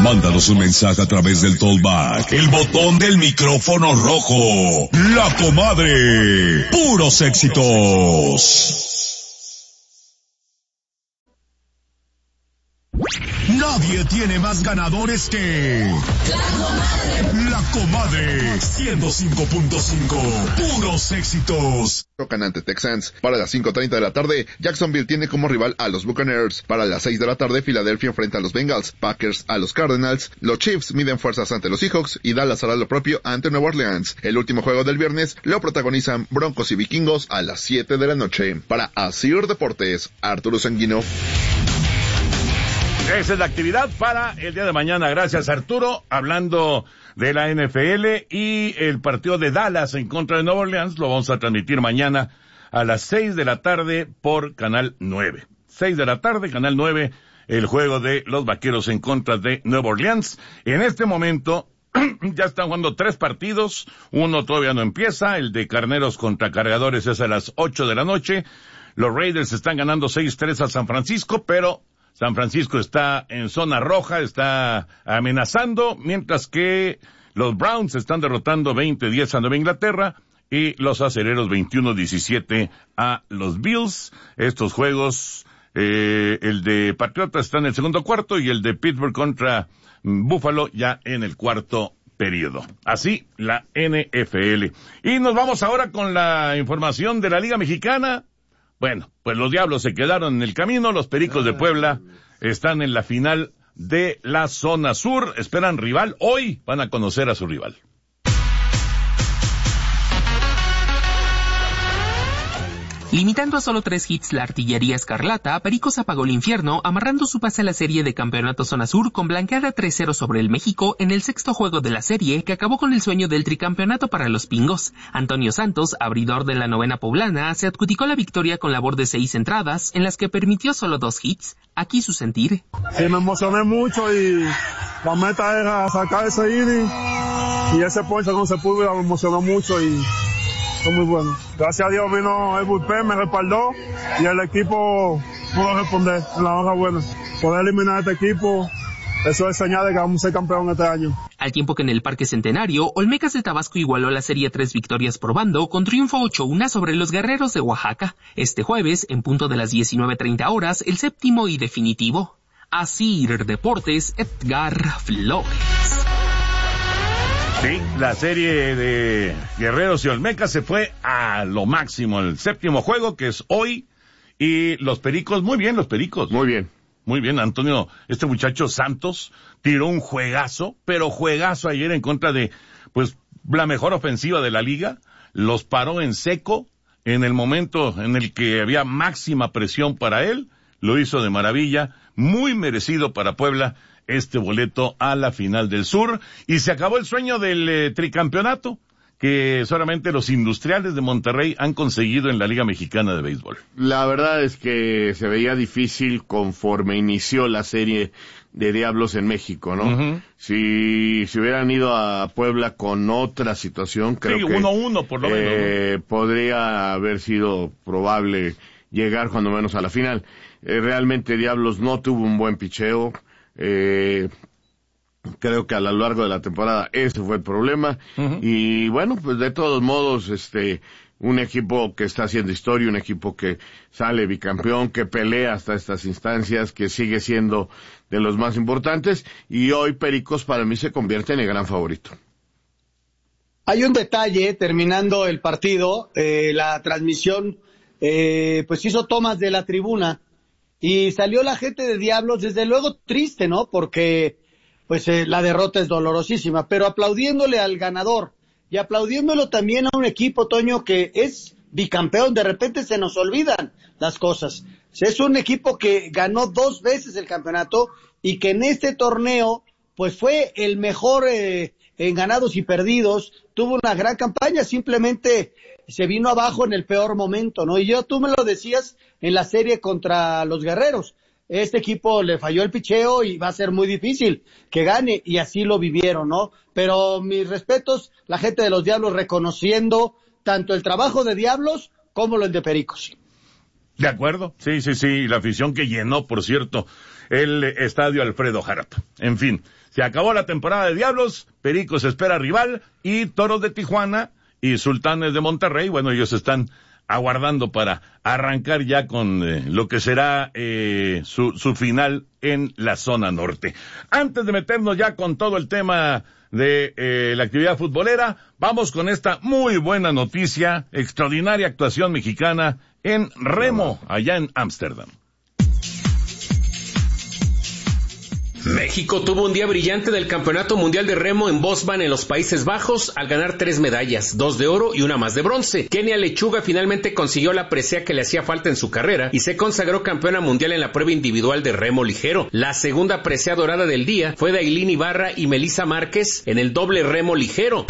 Mándanos un mensaje a través del Tollback, el botón del micrófono rojo. La Comadre. Puros éxitos. Nadie tiene más ganadores que La Comadre 105.5. Puros éxitos. Tocan ante Texans. Para las 5:30 de la tarde, Jacksonville tiene como rival a los Buccaneers. Para las 6 de la tarde, Filadelfia enfrenta a los Bengals, Packers a los Cardinals, los Chiefs miden fuerzas ante los Seahawks y Dallas hará lo propio ante Nueva Orleans. El último juego del viernes lo protagonizan Broncos y Vikingos a las 7 de la noche. Para Asir Deportes, Arturo Sanguino. Esa es la actividad para el día de mañana. Gracias, Arturo. Hablando de la NFL y el partido de Dallas en contra de Nueva Orleans, lo vamos a transmitir mañana a las 6 de la tarde por Canal 9. 6 de la tarde, Canal 9, el juego de los Vaqueros en contra de Nueva Orleans. En este momento ya están jugando 3 partidos. Uno todavía no empieza. El de Carneros contra Cargadores es a las 8 de la noche. Los Raiders están ganando 6-3 a San Francisco, pero San Francisco está en zona roja, está amenazando, mientras que los Browns están derrotando 20-10 a Nueva Inglaterra y los Acereros 21-17 a los Bills. Estos juegos, el de Patriotas está en el segundo cuarto y el de Pittsburgh contra Buffalo ya en el cuarto periodo. Así la NFL. Y nos vamos ahora con la información de la Liga Mexicana. Bueno, pues los Diablos se quedaron en el camino, los Pericos de Puebla están en la final de la zona sur, esperan rival, hoy van a conocer a su rival. Limitando a solo 3 hits la artillería escarlata, Pericos apagó el infierno, amarrando su pase a la serie de campeonato zona sur con blanqueada 3-0 sobre el México en el sexto juego de la serie, que acabó con el sueño del tricampeonato para los Pingos. Antonio Santos, abridor de la novena poblana, se adjudicó la victoria con labor de 6 entradas, en las que permitió solo 2 hits. Aquí su sentir. Sí, me emocioné mucho y la meta era sacar ese inning y ese ponche no se pudo, me emocionó mucho y fue muy bueno. Gracias a Dios vino el bullpen, me respaldó y el equipo pudo responder en la hora buena. Poder eliminar a este equipo, eso es señal de que vamos a ser campeón este año. Al tiempo que en el Parque Centenario, Olmecas de Tabasco igualó la serie 3 victorias por bando con triunfo 8-1 sobre los Guerreros de Oaxaca. Este jueves, en punto de las 19:30 horas, el séptimo y definitivo. Asir Deportes, Edgar Flores. Sí, la serie de Guerreros y Olmecas se fue a lo máximo. El séptimo juego, que es hoy, y los Pericos, muy bien los Pericos. Muy bien. Muy bien, Antonio, este muchacho Santos tiró un juegazo, pero juegazo ayer en contra de, pues, la mejor ofensiva de la liga. Los paró en seco en el momento en el que había máxima presión para él. Lo hizo de maravilla, muy merecido para Puebla este boleto a la final del sur, y se acabó el sueño del tricampeonato que solamente los Industriales de Monterrey han conseguido en la Liga Mexicana de Béisbol. La verdad es que se veía difícil conforme inició la serie de Diablos en México, ¿no? Uh-huh. Si hubieran ido a Puebla con otra situación, creo que 1-1 por lo menos, ¿no? Podría haber sido probable llegar cuando menos a la final. Realmente Diablos no tuvo un buen picheo. Creo que a lo largo de la temporada ese fue el problema. Uh-huh. Y bueno, pues de todos modos, un equipo que está haciendo historia, un equipo que sale bicampeón, que pelea hasta estas instancias, que sigue siendo de los más importantes, y hoy Pericos para mí se convierte en el gran favorito. Hay un detalle, terminando el partido, la transmisión, pues hizo tomas de la tribuna, y salió la gente de Diablos, desde luego triste, ¿no? Porque pues la derrota es dolorosísima, pero aplaudiéndole al ganador y aplaudiéndolo también a un equipo, Toño, que es bicampeón. De repente se nos olvidan las cosas. Es un equipo que ganó 2 veces el campeonato y que en este torneo pues fue el mejor en ganados y perdidos, tuvo una gran campaña, simplemente se vino abajo en el peor momento, ¿no? Y tú me lo decías en la serie contra los Guerreros. Este equipo le falló el picheo y va a ser muy difícil que gane, y así lo vivieron, ¿no? Pero mis respetos, la gente de los Diablos reconociendo tanto el trabajo de Diablos como lo de Pericos. De acuerdo, sí, la afición que llenó, por cierto, el estadio Alfredo Harp. En fin, se acabó la temporada de Diablos, Pericos espera rival, y Toros de Tijuana y Sultanes de Monterrey, bueno, ellos están aguardando para arrancar ya con lo que será su final en la zona norte. Antes de meternos ya con todo el tema de la actividad futbolera, vamos con esta muy buena noticia, extraordinaria actuación mexicana en remo, allá en Ámsterdam. México tuvo un día brillante del Campeonato Mundial de Remo en Bosman en los Países Bajos al ganar 3 medallas, 2 de oro y una más de bronce. Kenia Lechuga finalmente consiguió la presea que le hacía falta en su carrera y se consagró campeona mundial en la prueba individual de remo ligero. La segunda presea dorada del día fue de Ailín Ibarra y Melissa Márquez en el doble remo ligero.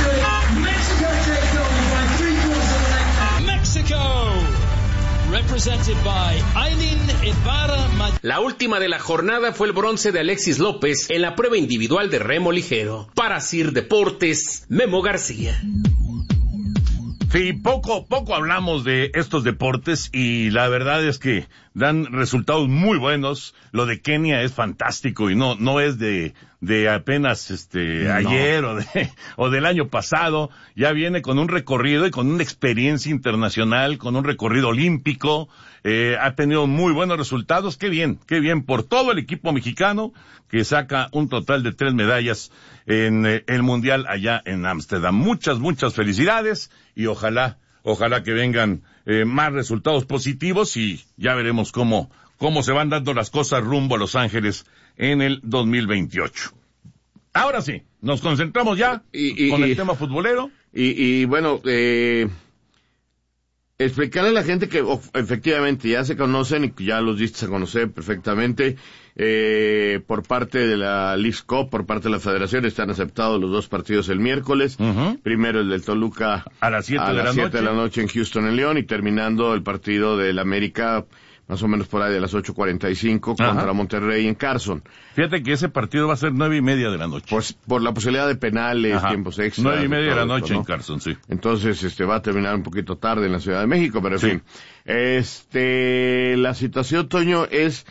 La última de la jornada fue el bronce de Alexis López en la prueba individual de remo ligero. Para Sir Deportes, Memo García. Sí, poco hablamos de estos deportes y la verdad es que dan resultados muy buenos. Lo de Kenia es fantástico y no es de apenas ayer o del año pasado. Ya viene con un recorrido y con una experiencia internacional, con un recorrido olímpico. Ha tenido muy buenos resultados. Qué bien por todo el equipo mexicano que saca un total de 3 medallas en el mundial allá en Ámsterdam. Muchas felicidades y ojalá que vengan más resultados positivos y ya veremos cómo se van dando las cosas rumbo a Los Ángeles en el 2028. Ahora sí, nos concentramos ya con el tema futbolero. Y bueno, explicarle a la gente que efectivamente ya se conocen y ya los diste a conocer perfectamente, por parte de la Leagues Cup, por parte de la Federación, están aceptados los 2 partidos el miércoles. Primero el del Toluca a las 7 de la noche en Houston, en León, y terminando el partido del América más o menos por ahí de las 8:45 contra Monterrey en Carson. Fíjate que ese partido va a ser 9:30 de la noche. Pues por la posibilidad de penales, tiempos extras. 9:30 de la noche, ¿no? En Carson, sí. Entonces, va a terminar un poquito tarde en la Ciudad de México, pero en fin. La situación, Toño, es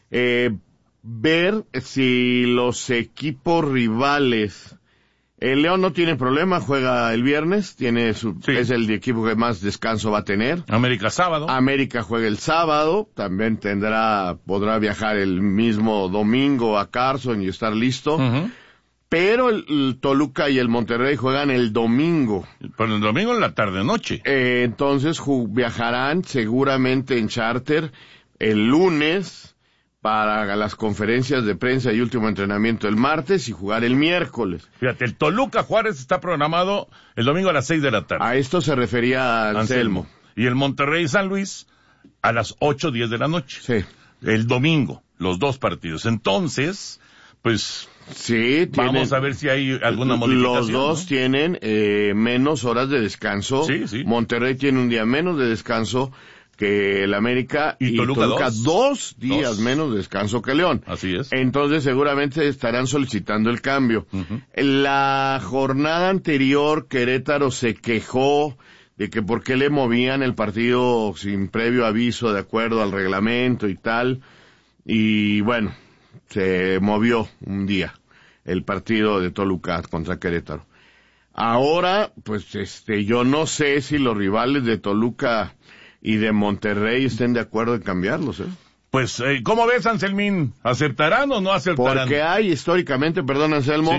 ver si los equipos rivales. El León no tiene problema, juega el viernes, es el equipo que más descanso va a tener. América sábado. América juega el sábado, también podrá viajar el mismo domingo a Carson y estar listo. Pero el Toluca y el Monterrey juegan el domingo. Pero el domingo en la tarde-noche. Entonces viajarán seguramente en charter el lunes para las conferencias de prensa y último entrenamiento el martes y jugar el miércoles. Fíjate, el Toluca Juárez está programado el domingo a las 6 de la tarde. A esto se refería Anselmo. Y el Monterrey San Luis a las 8:10 de la noche. Sí. El domingo, los 2 partidos. Entonces, pues sí, vamos a ver si hay alguna modificación. Los 2 tienen menos horas de descanso. Sí. Monterrey tiene un día menos de descanso que el América, y Toluca 2 días menos de descanso que León. Así es. Entonces seguramente estarán solicitando el cambio. En la jornada anterior Querétaro se quejó de que por qué le movían el partido sin previo aviso de acuerdo al reglamento y tal. Y bueno, se movió un día el partido de Toluca contra Querétaro. Ahora, pues yo no sé si los rivales de Toluca y de Monterrey estén de acuerdo en cambiarlos, Pues, ¿cómo ves, Anselmín? ¿Aceptarán o no aceptarán? Porque hay históricamente, perdón, Anselmo,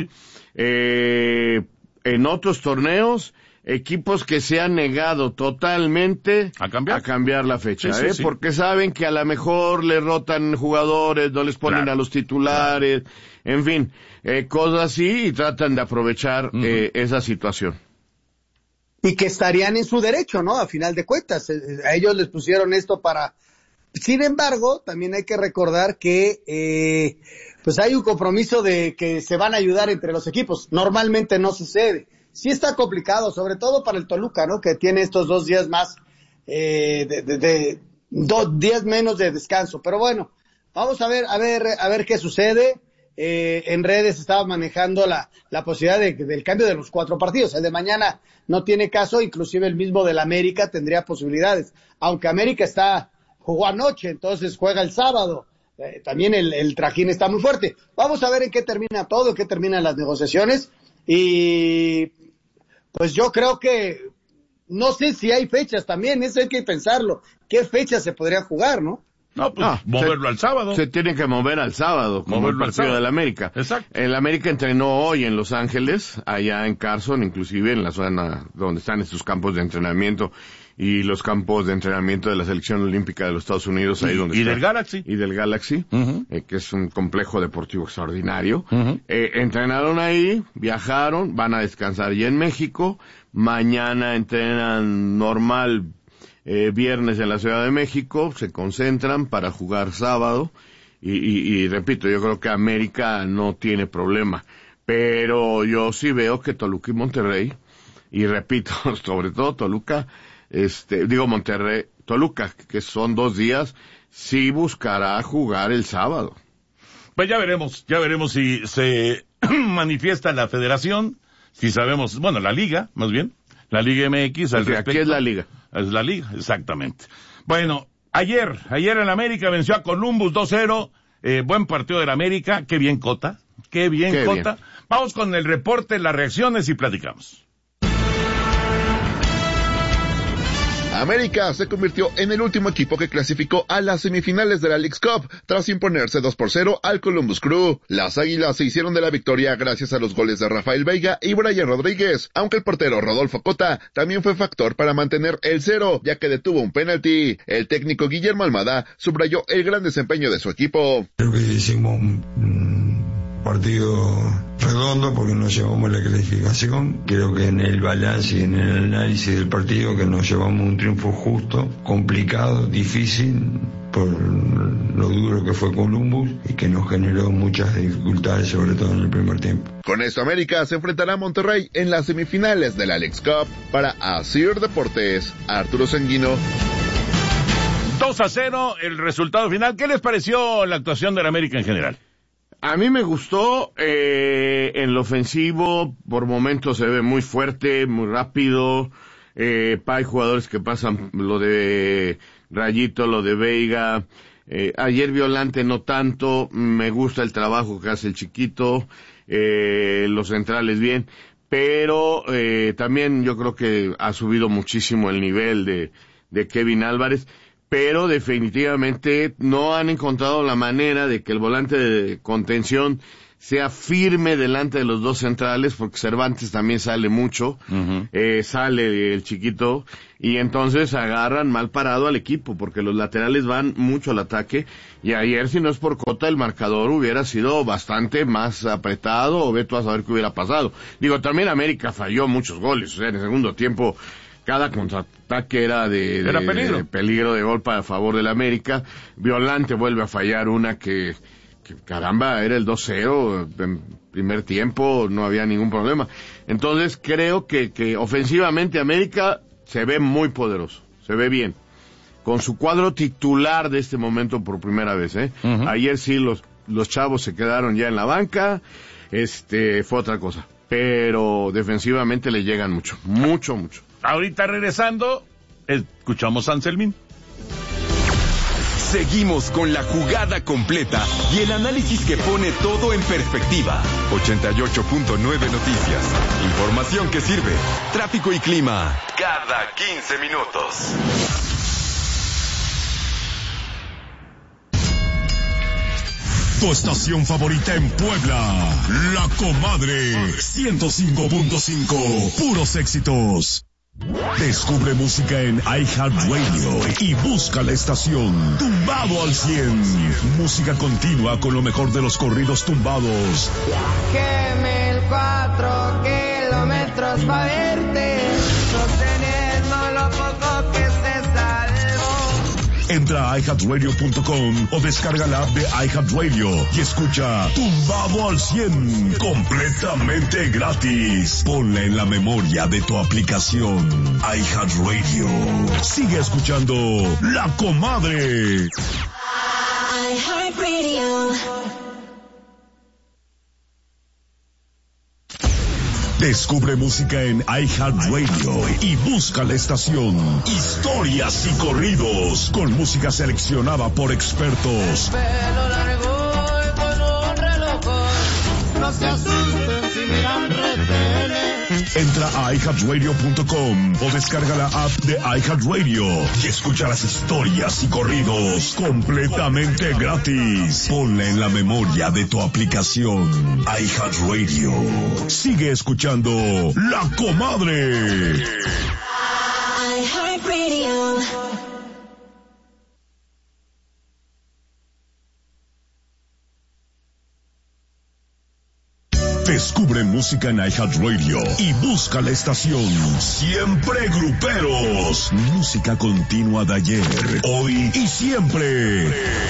en otros torneos, equipos que se han negado totalmente a cambiar la fecha, sí. Porque saben que a lo mejor le rotan jugadores, no les ponen a los titulares, en fin, cosas así, y tratan de aprovechar esa situación. Y que estarían en su derecho, ¿no? A final de cuentas, a ellos les pusieron esto para... Sin embargo, también hay que recordar que pues hay un compromiso de que se van a ayudar entre los equipos. Normalmente no sucede. Sí está complicado, sobre todo para el Toluca, ¿no? Que tiene estos 2 días más, 2 días menos de descanso. Pero bueno, vamos a ver qué sucede. En redes estaba manejando la posibilidad del cambio de los 4 partidos. El de mañana no tiene caso, inclusive el mismo del América tendría posibilidades. Aunque América jugó anoche, entonces juega el sábado. también el trajín está muy fuerte. Vamos a ver en qué termina todo, en qué terminan las negociaciones, y pues yo creo que, no sé si hay fechas también, eso hay que pensarlo, qué fechas se podría jugar, ¿no? No, pues moverlo al sábado. Se tiene que mover al sábado, como el partido del América. Exacto. El América entrenó hoy en Los Ángeles, allá en Carson, inclusive en la zona donde están estos campos de entrenamiento y los campos de entrenamiento de la Selección Olímpica de los Estados Unidos, ahí donde y está. del Galaxy. Y del Galaxy, que es un complejo deportivo extraordinario. Uh-huh. Entrenaron ahí, viajaron, van a descansar ya en México, mañana entrenan normal, viernes en la Ciudad de México, se concentran para jugar sábado, y repito, yo creo que América no tiene problema, pero yo sí veo que Toluca y Monterrey, y repito, sobre todo Toluca, Monterrey, Toluca, que son 2 días, sí buscará jugar el sábado. Pues ya veremos si se manifiesta la federación, si sabemos, bueno, la liga, más bien, la Liga MX al respecto. Aquí es la liga. Es la liga, exactamente. Bueno, ayer el América venció a Columbus 2-0, buen partido del América, qué bien Cota. Vamos con el reporte, las reacciones y platicamos. América se convirtió en el último equipo que clasificó a las semifinales de la Leagues Cup tras imponerse 2-0 al Columbus Crew. Las Águilas se hicieron de la victoria gracias a los goles de Rafael Veiga y Brian Rodríguez, aunque el portero Rodolfo Cota también fue factor para mantener el 0, ya que detuvo un penalti. El técnico Guillermo Almada subrayó el gran desempeño de su equipo. Creo que hicimos un partido redondo porque nos llevamos la clasificación. Creo que en el balance y en el análisis del partido que nos llevamos un triunfo justo, complicado, difícil, por lo duro que fue Columbus y que nos generó muchas dificultades, sobre todo en el primer tiempo. Con esto América se enfrentará a Monterrey en las semifinales de la Leagues Cup. Para Asir Deportes, Arturo Sanguino. 2-0 el resultado final. ¿Qué les pareció la actuación del América en general? A mí me gustó en lo ofensivo, por momentos se ve muy fuerte, muy rápido. Hay jugadores que pasan lo de Rayito, lo de Veiga. Ayer Violante no tanto, me gusta el trabajo que hace el chiquito, los centrales bien, pero también yo creo que ha subido muchísimo el nivel de Kevin Álvarez. Pero definitivamente no han encontrado la manera de que el volante de contención sea firme delante de los dos centrales, porque Cervantes también sale mucho, sale el chiquito, y entonces agarran mal parado al equipo, porque los laterales van mucho al ataque, y ayer si no es por Cota el marcador hubiera sido bastante más apretado, o ve tú a saber qué hubiera pasado. Digo, también América falló muchos goles, o sea, en el segundo tiempo cada contraataque era de peligro de gol para favor del América. Violante vuelve a fallar una que caramba, era el 2-0 en primer tiempo, no había ningún problema. Entonces creo que ofensivamente América se ve muy poderoso, se ve bien, con su cuadro titular de este momento por primera vez, Ayer sí los chavos se quedaron ya en la banca, fue otra cosa, pero defensivamente le llegan mucho. Ahorita regresando, escuchamos a Anselmín. Seguimos con la jugada completa y el análisis que pone todo en perspectiva. 88.9 Noticias. Información que sirve. Tráfico y clima. Cada 15 minutos. Tu estación favorita en Puebla. La Comadre. 105.5. Puros éxitos. Descubre música en iHeartRadio y busca la estación Tumbado al 100. Música continua con lo mejor de los corridos tumbados. Viajé 1004 kilómetros para verte, sosteniendo lo poco que se salvó. Entra a iHeartRadio.com o descarga la app de iHeartRadio y escucha Tumbado al 100 completamente gratis. Ponla en la memoria de tu aplicación iHeartRadio. Sigue escuchando La Comadre. iHeartRadio. Descubre música en iHeartRadio y busca la estación Historias y Corridos con música seleccionada por expertos. Pelo largo y con un reloj. No se asusten si miran retenes. Entra a iHeartRadio.com o descarga la app de iHeartRadio y escucha las historias y corridos completamente gratis. Ponla en la memoria de tu aplicación iHeartRadio. Sigue escuchando La Comadre. iHeartRadio. Descubre música en iHeartRadio y busca la estación Siempre Gruperos. Música continua de ayer, hoy y siempre.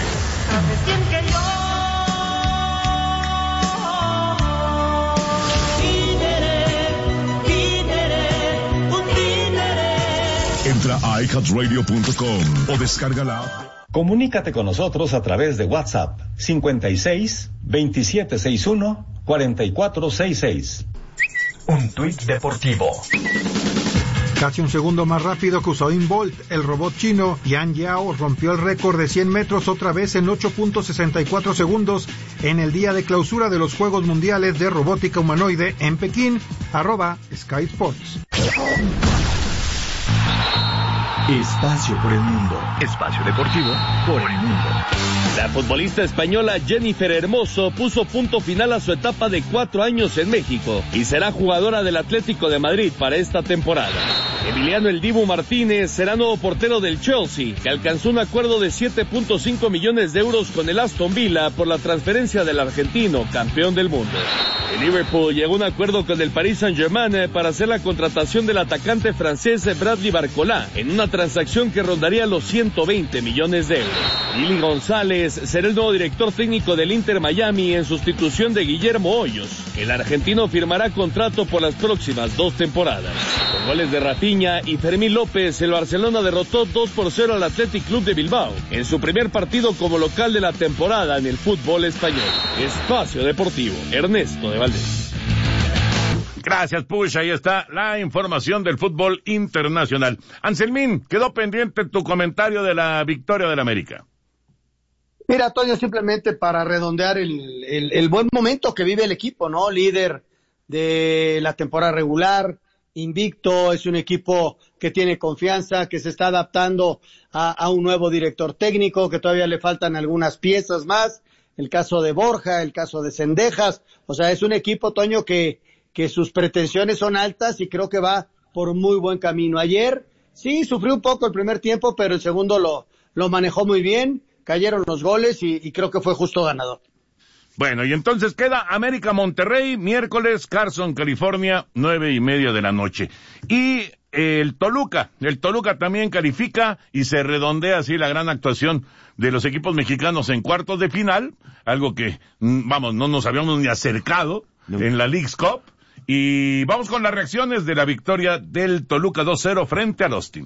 Entra a iHeartRadio.com o descarga la app. Comunícate con nosotros a través de WhatsApp 56 2761 4466. Un tuit deportivo. Casi un segundo más rápido que Usain Bolt, el robot chino Yan Yao rompió el récord de 100 metros otra vez en 8.64 segundos en el día de clausura de los Juegos Mundiales de Robótica Humanoide en Pekín. @Sky Sports. Espacio por el mundo. Espacio deportivo por el mundo. La futbolista española Jennifer Hermoso puso punto final a su etapa de 4 años en México y será jugadora del Atlético de Madrid para esta temporada. Emiliano El Dibu Martínez será nuevo portero del Chelsea, que alcanzó un acuerdo de 7.5 millones de euros con el Aston Villa por la transferencia del argentino, campeón del mundo. El Liverpool llegó a un acuerdo con el Paris Saint-Germain para hacer la contratación del atacante francés Bradley Barcola en una transacción que rondaría los 120 millones de euros. Lili González será el nuevo director técnico del Inter Miami en sustitución de Guillermo Hoyos. El argentino firmará contrato por las próximas 2 temporadas. Con goles de Rafinha y Fermín López, el Barcelona derrotó 2-0 al Athletic Club de Bilbao en su primer partido como local de la temporada en el fútbol español. Espacio Deportivo, Ernesto de Valdés. Gracias, Push. Ahí está la información del fútbol internacional. Anselmín, quedó pendiente tu comentario de la victoria del América. Mira, Toño, simplemente para redondear el buen momento que vive el equipo, ¿no? Líder de la temporada regular, invicto, es un equipo que tiene confianza, que se está adaptando a un nuevo director técnico, que todavía le faltan algunas piezas más, el caso de Borja, el caso de Cendejas, o sea, es un equipo, Toño, que sus pretensiones son altas y creo que va por muy buen camino. Ayer, sí, sufrió un poco el primer tiempo, pero el segundo lo manejó muy bien, cayeron los goles y creo que fue justo ganador. Bueno, y entonces queda América Monterrey, miércoles, Carson, California, 9:30 de la noche. Y el Toluca también califica y se redondea así la gran actuación de los equipos mexicanos en cuartos de final, algo que, no nos habíamos ni acercado en la Leagues Cup. Y vamos con las reacciones de la victoria del Toluca 2-0 frente al Austin.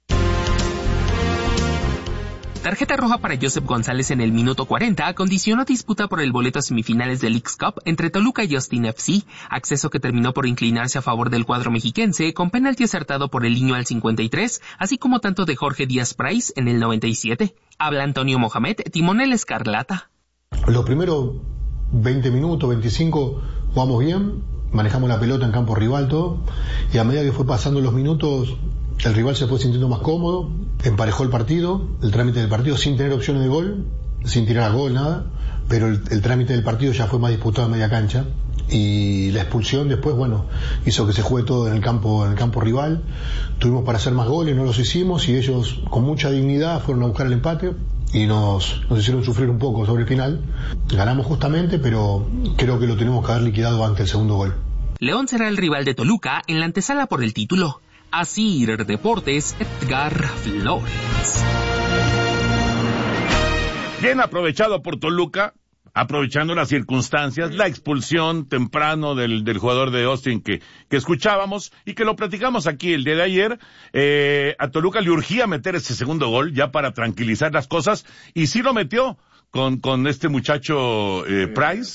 Tarjeta roja para Joseph González en el minuto 40 condicionó disputa por el boleto a semifinales de Leagues Cup entre Toluca y Austin FC, acceso que terminó por inclinarse a favor del cuadro mexiquense con penalti acertado por el Niño al 53, así como tanto de Jorge Díaz Price en el 97. Habla Antonio Mohamed, timonel Escarlata. Los primeros 20 minutos, 25, jugamos bien, manejamos la pelota en campo rival todo, y a medida que fue pasando los minutos, el rival se fue sintiendo más cómodo, emparejó el partido, el trámite del partido sin tener opciones de gol, sin tirar a gol, nada, pero el trámite del partido ya fue más disputado en media cancha, y la expulsión después, hizo que se juegue todo en el campo rival. Tuvimos para hacer más goles, no los hicimos, y ellos con mucha dignidad fueron a buscar el empate y nos hicieron sufrir un poco sobre el final. Ganamos justamente, pero creo que lo tenemos que haber liquidado antes del segundo gol. León será el rival de Toluca en la antesala por el título. Asir Deportes, Edgar Flores. Bien aprovechado por Toluca, aprovechando las circunstancias, la expulsión temprano del jugador de Austin que escuchábamos y que lo platicamos aquí el día de ayer. A Toluca le urgía meter ese segundo gol ya para tranquilizar las cosas, y sí lo metió con este muchacho Price,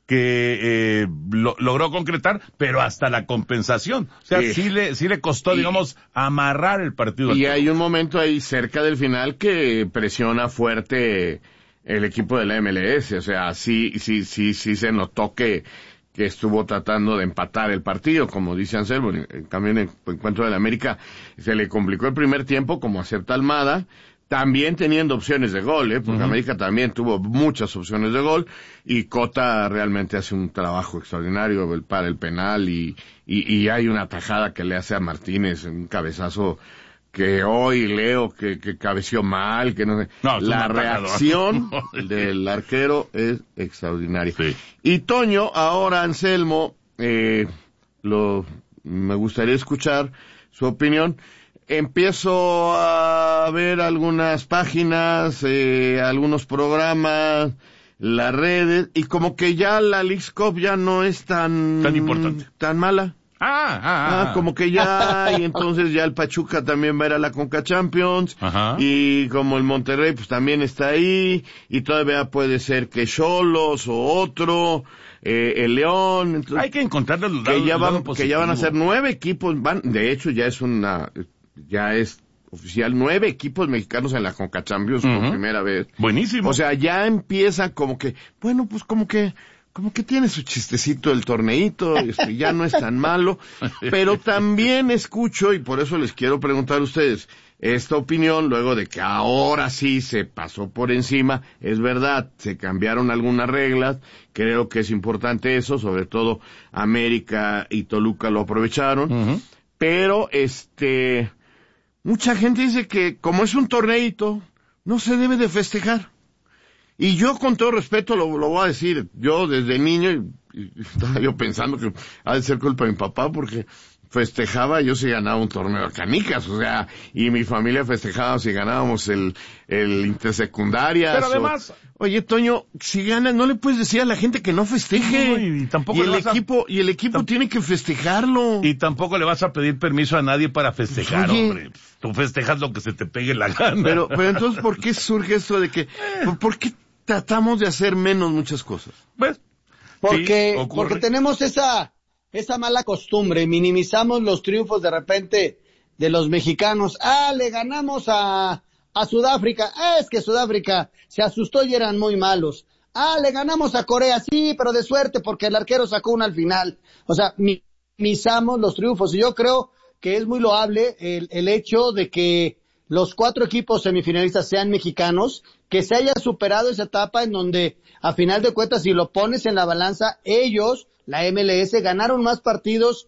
que logró concretar, pero hasta la compensación. O sea, sí le costó, digamos, amarrar el partido. Y hay un momento ahí cerca del final que presiona fuerte el equipo de la MLS. O sea, sí se notó que estuvo tratando de empatar el partido, como dice Anselmo. En cambio, en el encuentro de la América se le complicó el primer tiempo, como acepta Almada, también teniendo opciones de gol, porque América también tuvo muchas opciones de gol, y Cota realmente hace un trabajo extraordinario para el penal, y hay una tajada que le hace a Martínez, un cabezazo que hoy leo que cabeció mal, que no sé. No, la reacción del arquero es extraordinaria. Sí. Y Toño, ahora Anselmo, me gustaría escuchar su opinión. Empiezo a ver algunas páginas, algunos programas, las redes, y como que ya la Leagues Cup ya no es tan importante, tan mala. Como que ya, y entonces ya el Pachuca también va a ir a la Conca Champions, y como el Monterrey pues también está ahí, y todavía puede ser que Xolos o otro, el León. Entonces, hay que encontrar los que ya van a ser 9 equipos, de hecho ya es oficial, 9 equipos mexicanos en la Conca Champions por primera vez. Buenísimo. O sea, ya empieza como que, bueno, pues como que tiene su chistecito el torneito, ya no es tan malo, pero también escucho, y por eso les quiero preguntar a ustedes, esta opinión, luego de que ahora sí se pasó por encima, es verdad, se cambiaron algunas reglas, creo que es importante eso, sobre todo América y Toluca lo aprovecharon, pero mucha gente dice que como es un torneito, no se debe de festejar. Y yo, con todo respeto, lo voy a decir, yo desde niño, y estaba yo pensando que ha de ser culpa de mi papá, porque festejaba yo si ganaba un torneo de canicas, o sea, y mi familia festejaba si ganábamos el intersecundaria. Pero además, oye, Toño, si ganas, no le puedes decir a la gente que no festeje. No, y tampoco el equipo tiene que festejarlo. Y tampoco le vas a pedir permiso a nadie para festejar, pues, hombre. Tú festejas lo que se te pegue la gana. Pero entonces, ¿por qué surge esto de que, por qué tratamos de hacer menos muchas cosas? Pues, porque tenemos esa mala costumbre, minimizamos los triunfos de repente de los mexicanos. Le ganamos a Sudáfrica, es que Sudáfrica se asustó y eran muy malos. Le ganamos a Corea, sí, pero de suerte porque el arquero sacó una al final. O sea, minimizamos los triunfos, y yo creo que es muy loable el hecho de que los 4 equipos semifinalistas sean mexicanos, que se haya superado esa etapa en donde, a final de cuentas, si lo pones en la balanza, ellos, la MLS, ganaron más partidos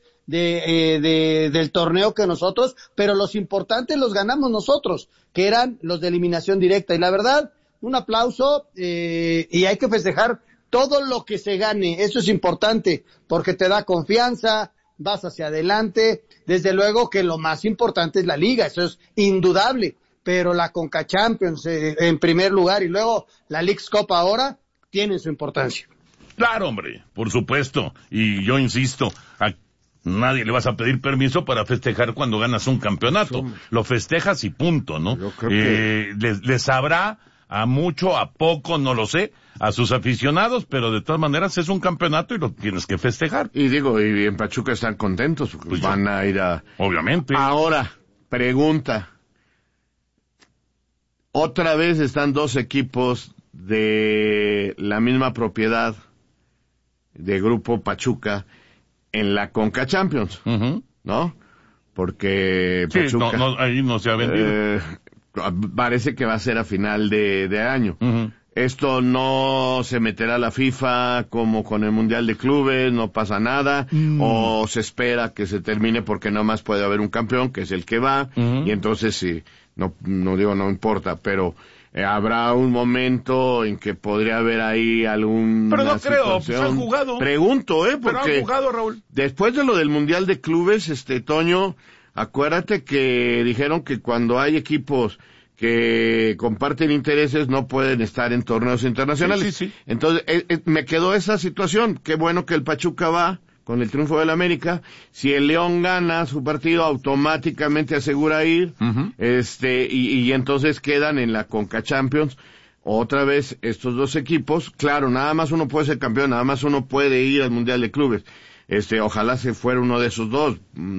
del torneo que nosotros, pero los importantes los ganamos nosotros, que eran los de eliminación directa. Y la verdad, un aplauso, y hay que festejar todo lo que se gane. Eso es importante, porque te da confianza, vas hacia adelante. Desde luego que lo más importante es la liga, eso es indudable, pero la Conca Champions en primer lugar, y luego la Leagues Cup ahora, tienen su importancia. Craro, hombre, por supuesto, y yo insisto, a nadie le vas a pedir permiso para festejar cuando ganas un campeonato, lo festejas y punto, ¿no? Yo creo que les sabrá a mucho, a poco, no lo sé, a sus aficionados, pero de todas maneras es un campeonato y lo tienes que festejar. Y y en Pachuca están contentos, porque pues van a ir a... Obviamente. Ahora, pregunta. Otra vez están 2 equipos de la misma propiedad de Grupo Pachuca en la Conca Champions, ¿no? Porque Pachuca... ahí no se ha vendido. Parece que va a ser a final de año. Esto no se meterá a la FIFA como con el Mundial de Clubes, no pasa nada, o se espera que se termine porque nomás puede haber un campeón, que es el que va, y entonces sí, no importa, pero habrá un momento en que podría haber ahí algún... Pero no creo, pues han jugado. Pregunto, porque... Pero han jugado, Raúl. Después de lo del Mundial de Clubes, Toño, acuérdate que dijeron que cuando hay equipos que comparten intereses no pueden estar en torneos internacionales. Sí. Entonces, me quedó esa situación. Qué bueno que el Pachuca va con el triunfo del América. Si el León gana su partido, automáticamente asegura ir. Y entonces quedan en la Conca Champions. otra vez estos dos equipos, claro, nada más uno puede ser campeón, nada más uno puede ir al Mundial de Clubes. Ojalá se fuera uno de esos dos,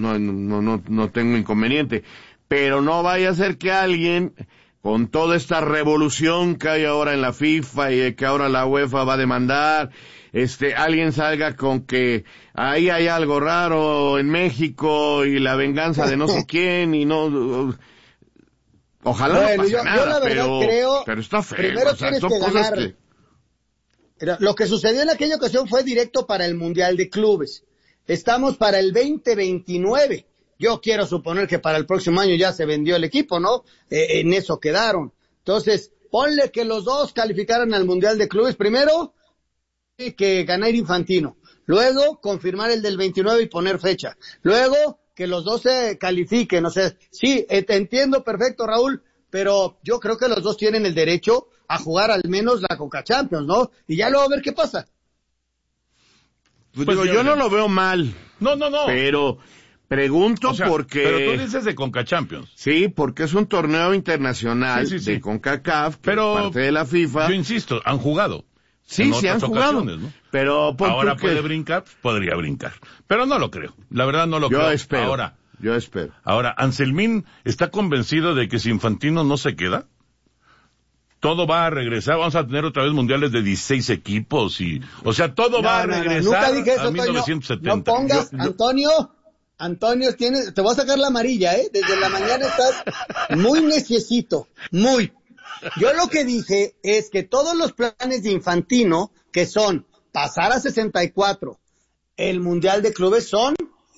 no tengo inconveniente, pero no vaya a ser que alguien, con toda esta revolución que hay ahora en la FIFA y que ahora la UEFA va a demandar, alguien salga con que ahí hay algo raro en México y la venganza de no sé quién y no... Ojalá bueno, no pase yo la verdad creo, pero está feo. Primero tienes que ganar. Lo que sucedió en aquella ocasión fue directo para el Mundial de Clubes. Estamos para el 2029. Yo quiero suponer que para el próximo año ya se vendió el equipo, ¿no? En eso quedaron. Entonces, ponle que los dos calificaran al Mundial de Clubes. Primero, que ganar Infantino. Luego, confirmar el del 29 y poner fecha. Luego, que los dos se califiquen, o sea, sí, te entiendo perfecto, Raúl, pero yo creo que los dos tienen el derecho a jugar al menos la Conca Champions, ¿no? Y ya luego a ver qué pasa. Pues digo, yo no lo veo mal. No. Pero pregunto porque... Pero tú dices de Conca Champions. Sí, porque es un torneo internacional de CONCACAF, pero parte de la FIFA. Yo insisto, han jugado. Sí, sí han jugado, ¿no? Pero ahora puede brincar, podría brincar, pero no lo creo, la verdad no lo creo. Yo espero. Ahora, Anselmín está convencido de que si Infantino no se queda, todo va a regresar, vamos a tener otra vez mundiales de 16 equipos o sea, todo va a regresar nunca dije eso, a 1970. No pongas, Antonio, te voy a sacar la amarilla, desde la mañana estás muy neciecito, muy. Yo lo que dije es que todos los planes de Infantino, que son pasar a 64, el Mundial de Clubes son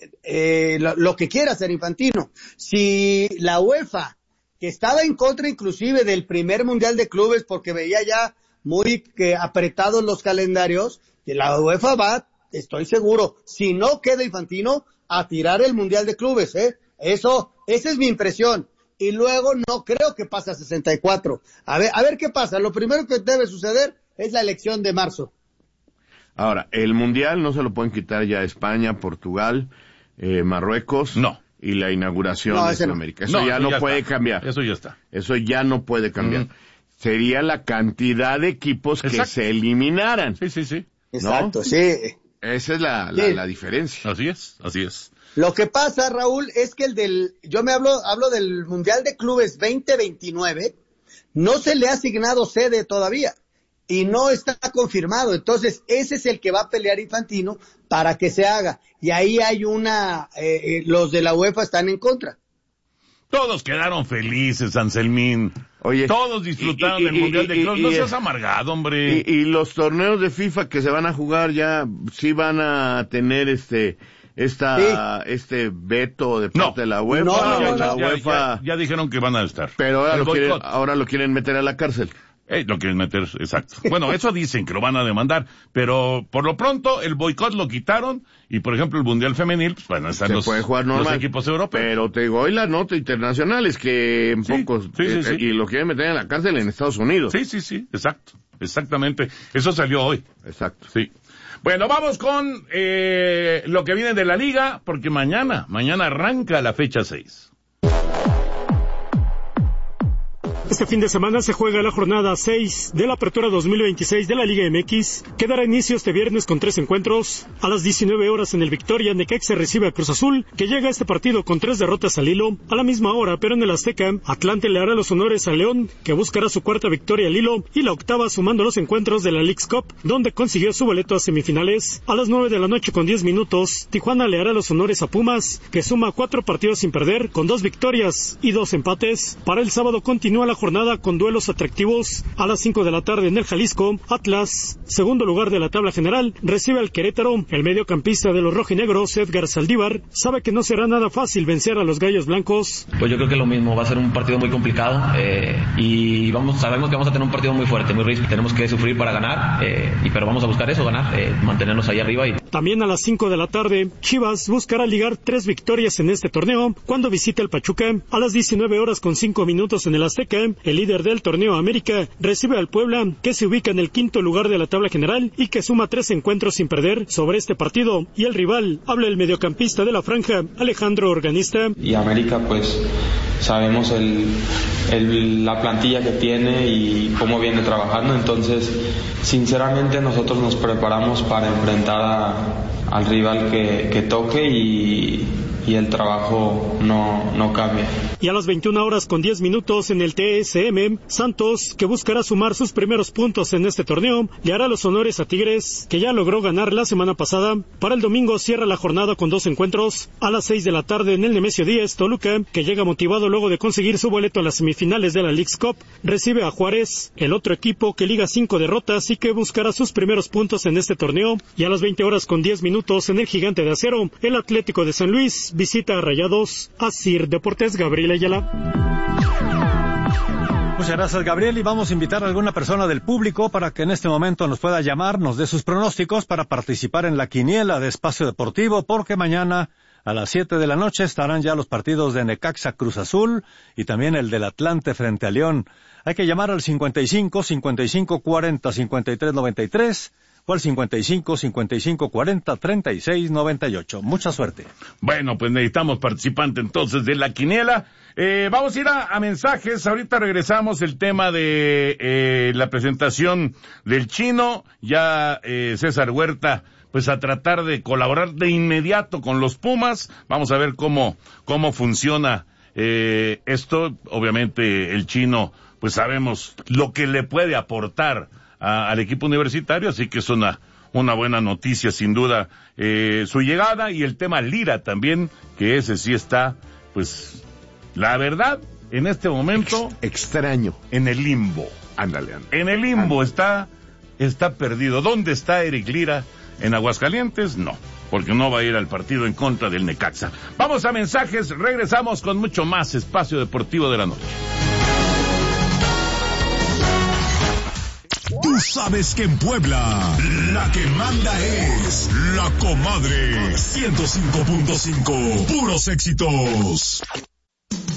lo que quiere hacer Infantino. Si la UEFA, que estaba en contra inclusive del primer Mundial de Clubes porque veía ya muy apretados los calendarios, la UEFA va, estoy seguro, si no queda Infantino, a tirar el Mundial de Clubes, esa es mi impresión. Y luego no creo que pase a 64. A ver qué pasa. Lo primero que debe suceder es la elección de marzo. Ahora, el Mundial no se lo pueden quitar ya España, Portugal, Marruecos. No. Y la inauguración de Sudamérica. Eso ya no puede cambiar. Eso ya está. Eso ya no puede cambiar. Sería la cantidad de equipos que se eliminaran. Sí. Exacto, ¿no? sí. Esa es la diferencia. Así es. Lo que pasa, Raúl, es que yo hablo del Mundial de Clubes 2029, no se le ha asignado sede todavía y no está confirmado. Entonces, ese es el que va a pelear Infantino para que se haga. Y ahí hay los de la UEFA están en contra. Todos quedaron felices, Anselmín. Oye, todos disfrutaron del Mundial de Clubes. No seas amargado, hombre. Y los torneos de FIFA que se van a jugar ya sí van a tener este veto de parte de la UEFA. Ya dijeron que van a estar. Pero ahora lo quieren meter a la cárcel. Lo quieren meter, exacto. Bueno, eso dicen que lo van a demandar, pero por lo pronto el boicot lo quitaron y por ejemplo el Mundial Femenil, pues bueno, están los equipos europeos. Pero te digo, hoy la nota internacional es que en pocos, y lo quieren meter en la cárcel en Estados Unidos. Sí, exactamente. Eso salió hoy. Exacto. Sí. Bueno, vamos con lo que viene de la liga, porque mañana arranca la fecha 6. Este fin de semana se juega la jornada 6 de la Apertura 2026 de la Liga MX, que dará inicio este viernes con 3 encuentros. A las 19 horas en el Victoria, Necaxa recibe a Cruz Azul, que llega a este partido con 3 derrotas al hilo. A la misma hora, pero en el Azteca, Atlante le hará los honores a León, que buscará su 4ª victoria al hilo y la 8ª sumando los encuentros de la Leagues Cup, donde consiguió su boleto a semifinales. A las 9 de la noche con 10 minutos, Tijuana le hará los honores a Pumas, que suma 4 partidos sin perder, con 2 victorias y 2 empates. Para el sábado continúa la jornada con duelos atractivos. A las 5 de la tarde en el Jalisco, Atlas, segundo lugar de la tabla general, recibe al Querétaro. El mediocampista de los rojinegros, Edgar Saldívar, sabe que no será nada fácil vencer a los gallos blancos. Pues yo creo que lo mismo, va a ser un partido muy complicado y sabemos que vamos a tener un partido muy fuerte, muy rígido. Tenemos que sufrir para ganar, pero vamos a buscar eso, ganar, mantenernos ahí arriba. También a las 5 de la tarde, Chivas buscará ligar 3 victorias en este torneo cuando visite el Pachuca. A las 19 horas con 5 minutos en el Azteca, el líder del torneo América recibe al Puebla, que se ubica en el 5º lugar de la tabla general y que suma 3 encuentros sin perder. Sobre este partido y el rival habla el mediocampista de la franja, Alejandro Organista. Y América pues sabemos la plantilla que tiene y cómo viene trabajando, entonces sinceramente nosotros nos preparamos para enfrentar al rival que toque y el trabajo no cambia. Y a las 21:10 en el TSM, Santos, que buscará sumar sus primeros puntos en este torneo, le hará los honores a Tigres, que ya logró ganar la semana pasada. Para el domingo cierra la jornada con 2 encuentros. A las 6 de la tarde en el Nemesio 10, Toluca, que llega motivado luego de conseguir su boleto a las semifinales de la Leagues Cup, recibe a Juárez, el otro equipo que liga 5 derrotas y que buscará sus primeros puntos en este torneo. Y a las 20:10 en el Gigante de Acero, el Atlético de San Luis visita a Rayados. Asir Deportes, Gabriel Ayala. Muchas gracias, Gabriel, y vamos a invitar a alguna persona del público para que en este momento nos pueda llamar, nos dé sus pronósticos para participar en la quiniela de Espacio Deportivo, porque mañana a las 7 de la noche estarán ya los partidos de Necaxa Cruz Azul y también el del Atlante frente a León. Hay que llamar al 55 40 53 93 o al 55 40 36 98. Mucha suerte. Bueno, pues necesitamos participante entonces de la quiniela. Vamos a ir a mensajes. Ahorita regresamos el tema de la presentación del Chino. Ya César Huerta, pues a tratar de colaborar de inmediato con los Pumas. Vamos a ver cómo funciona esto. Obviamente el Chino, pues sabemos lo que le puede aportar al equipo universitario, así que es una buena noticia sin duda su llegada, y el tema Lira también, que ese sí está, pues la verdad, en este momento extraño, en el limbo. Ándale. En el limbo está perdido. ¿Dónde está Eric Lira? ¿En Aguascalientes? No, porque no va a ir al partido en contra del Necaxa. Vamos a mensajes, regresamos con mucho más Espacio Deportivo de la Noche. Tú sabes que en Puebla la que manda es La Comadre 105.5, puros éxitos.